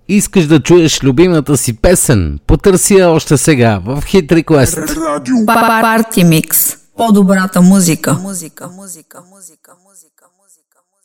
Искаш да чуеш любимата си песен? Потърси я още сега в Hit Request. Парти Микс. По-добрата музика.